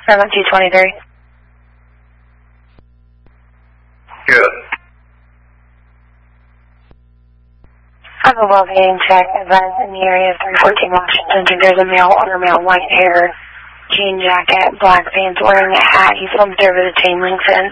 223. Good. I have a well-being check advised in the area of 314 Washington. I think there's a male on a male, white hair, jean jacket, black pants, wearing a hat. He's lumped over the chain link fence.